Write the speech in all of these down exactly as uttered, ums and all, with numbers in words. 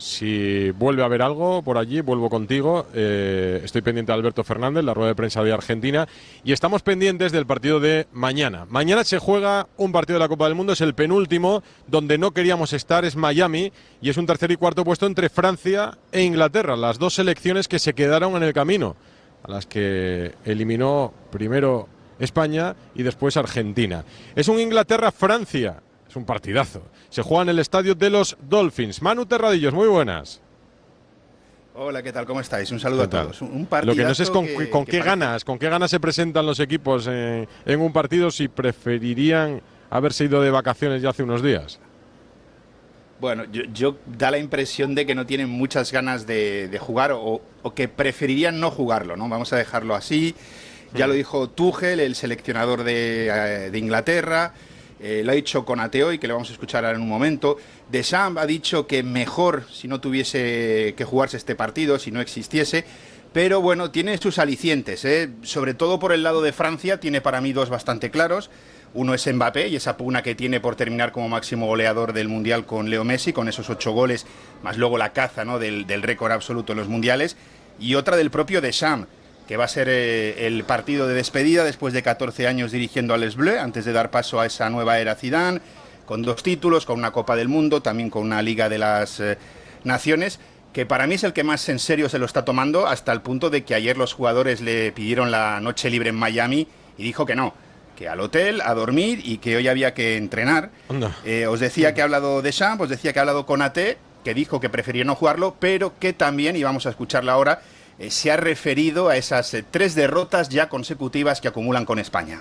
Si vuelve a haber algo por allí, vuelvo contigo. Eh, estoy pendiente de Alberto Fernández, la rueda de prensa de Argentina. Y estamos pendientes del partido de mañana. Mañana se juega un partido de la Copa del Mundo, es el penúltimo, donde no queríamos estar, es Miami. Y es un tercer y cuarto puesto entre Francia e Inglaterra, las dos selecciones que se quedaron en el camino, a las que eliminó primero España y después Argentina. Es un Inglaterra-Francia. Es un partidazo. Se juega en el estadio de los Dolphins. Manu Terradillos, muy buenas. Hola, ¿qué tal? ¿Cómo estáis? Un saludo a todos. Un Lo que no sé es con, que, con que qué parece... ganas, con qué ganas se presentan los equipos en, en un partido, si preferirían haberse ido de vacaciones ya hace unos días. Bueno, yo, yo da la impresión de que no tienen muchas ganas de, de jugar o, o que preferirían no jugarlo, ¿no? Vamos a dejarlo así. Ya lo dijo Tuchel, el seleccionador de, de Inglaterra. Eh, lo ha dicho Konate hoy, que le vamos a escuchar ahora en un momento. Deschamps ha dicho que mejor si no tuviese que jugarse este partido, si no existiese. Pero bueno, tiene sus alicientes, ¿eh? Sobre todo por el lado de Francia, tiene para mí dos bastante claros. Uno es Mbappé y esa pugna que tiene por terminar como máximo goleador del Mundial con Leo Messi, con esos ocho goles, más luego la caza, ¿no?, del, del récord absoluto en los Mundiales. Y otra del propio Deschamps, que va a ser eh, el partido de despedida después de catorce años dirigiendo al Les Bleus, antes de dar paso a esa nueva era Zidane, con dos títulos, con una Copa del Mundo, también con una Liga de las eh, Naciones, que para mí es el que más en serio se lo está tomando, hasta el punto de que ayer los jugadores le pidieron la noche libre en Miami y dijo que no, que al hotel, a dormir y que hoy había que entrenar. Eh, os decía que ha hablado Deschamps, os decía que ha hablado Konate, que dijo que prefería no jugarlo, pero que también, y vamos a escucharla ahora, Eh, se ha referido a esas eh, tres derrotas ya consecutivas que acumulan con España.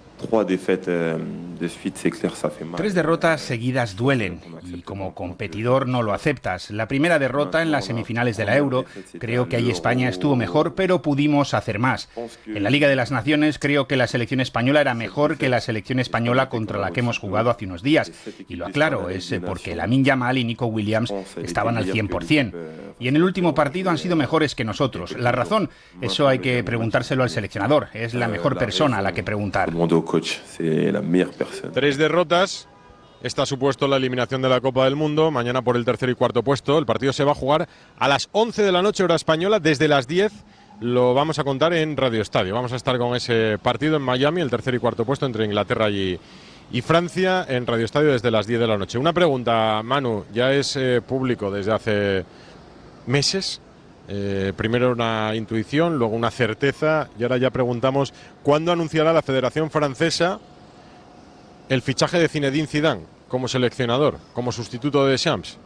Tres derrotas seguidas duelen y como competidor no lo aceptas. La primera derrota en las semifinales de la Euro, creo que ahí España estuvo mejor, pero pudimos hacer más. En la Liga de las Naciones creo que la selección española era mejor que la selección española contra la que hemos jugado hace unos días. Y lo aclaro, es porque Lamine Yamal y Nico Williams estaban al cien por cien. Y en el último partido han sido mejores que nosotros. La razón, eso hay que preguntárselo al seleccionador. Es la mejor persona a la que preguntar. Tres derrotas. Está supuesto la eliminación de la Copa del Mundo. Mañana por el tercer y cuarto puesto. El partido se va a jugar a las once de la noche, hora española. Desde las diez lo vamos a contar en Radio Estadio. Vamos a estar con ese partido en Miami, el tercer y cuarto puesto entre Inglaterra y, y Francia, en Radio Estadio desde las diez de la noche. Una pregunta, Manu. Ya es eh, público desde hace meses. Eh, primero una intuición, luego una certeza, y ahora ya preguntamos ¿cuándo anunciará la Federación Francesa el fichaje de Zinedine Zidane como seleccionador, como sustituto de Deschamps?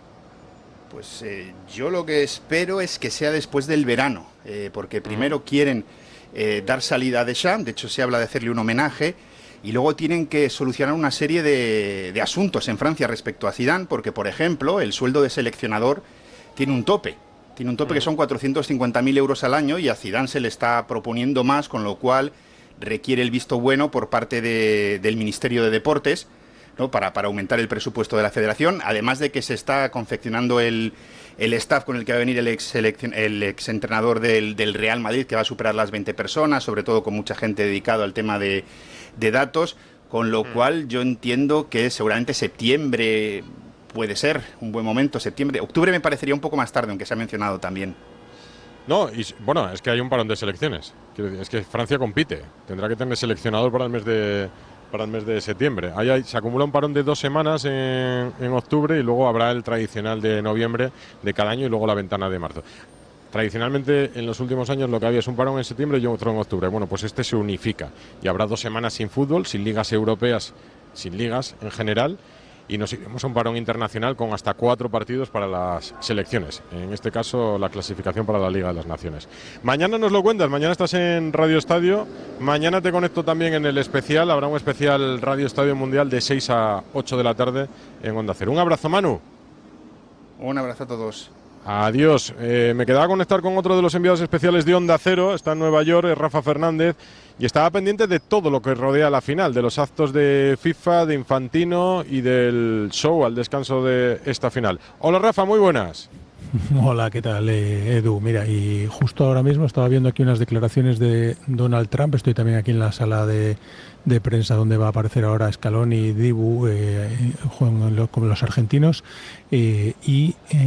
Pues eh, yo lo que espero es que sea después del verano, eh, porque primero quieren eh, dar salida a Deschamps, de hecho se habla de hacerle un homenaje, y luego tienen que solucionar una serie de, de asuntos en Francia respecto a Zidane, porque por ejemplo el sueldo de seleccionador tiene un tope. Tiene un tope que son cuatrocientos cincuenta mil euros al año y a Zidane se le está proponiendo más, con lo cual requiere el visto bueno por parte de, del Ministerio de Deportes, ¿no?, para, para aumentar el presupuesto de la federación, además de que se está confeccionando el, el staff con el que va a venir el ex, el ex entrenador del, del Real Madrid, que va a superar las veinte personas, sobre todo con mucha gente dedicada al tema de, de datos, con lo cual yo entiendo que seguramente septiembre puede ser un buen momento, septiembre. Octubre me parecería un poco más tarde, aunque se ha mencionado también. No, y bueno, es que hay un parón de selecciones. Es que Francia compite. Tendrá que tener seleccionador para el mes de para el mes de septiembre. Ahí hay, se acumula un parón de dos semanas en, en octubre y luego habrá el tradicional de noviembre de cada año y luego la ventana de marzo. Tradicionalmente en los últimos años lo que había es un parón en septiembre y otro en octubre. Bueno, pues este se unifica y habrá dos semanas sin fútbol, sin ligas europeas, sin ligas en general. Y nos iremos a un parón internacional con hasta cuatro partidos para las selecciones. En este caso, la clasificación para la Liga de las Naciones. Mañana nos lo cuentas, mañana estás en Radio Estadio. Mañana te conecto también en el especial. Habrá un especial Radio Estadio Mundial de seis a ocho de la tarde en Onda Cero. Un abrazo, Manu. Un abrazo a todos. Adiós. Eh, me quedaba a conectar con otro de los enviados especiales de Onda Cero. Está en Nueva York, es Rafa Fernández. Y estaba pendiente de todo lo que rodea la final, de los actos de FIFA, de Infantino y del show al descanso de esta final. Hola Rafa, muy buenas. Hola, ¿qué tal, eh, Edu? Mira, y justo ahora mismo estaba viendo aquí unas declaraciones de Donald Trump. Estoy también aquí en la sala de, de prensa donde va a aparecer ahora Scaloni y Dibu, eh, juegan con los argentinos. Eh, y... Eh,